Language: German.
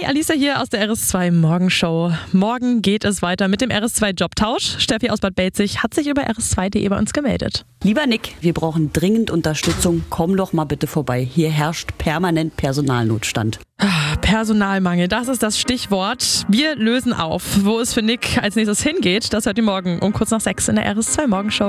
Hi, Alicia hier aus der RS2 Morgenshow. Morgen geht es weiter mit dem RS2 Jobtausch. Steffi aus Bad Belzig hat sich über rs2.de bei uns gemeldet. Lieber Nick, wir brauchen dringend Unterstützung. Komm doch mal bitte vorbei. Hier herrscht permanent Personalnotstand. Personalmangel, das ist das Stichwort. Wir lösen auf. Wo es für Nick als nächstes hingeht, das hört ihr morgen um kurz nach 6 in der RS2 Morgenshow.